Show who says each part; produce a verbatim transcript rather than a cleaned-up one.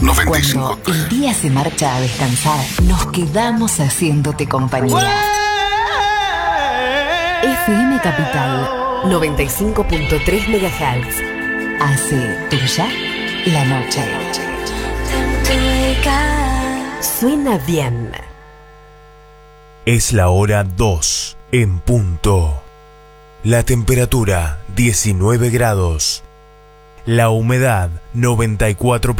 Speaker 1: noventa y cinco.
Speaker 2: Cuando el día se marcha a descansar, nos quedamos haciéndote compañía. F M Capital noventa y cinco punto tres megahertz. Hace tuya la noche. Suena bien.
Speaker 3: Es la hora dos en punto. La temperatura diecinueve grados. La humedad noventa y cuatro por ciento.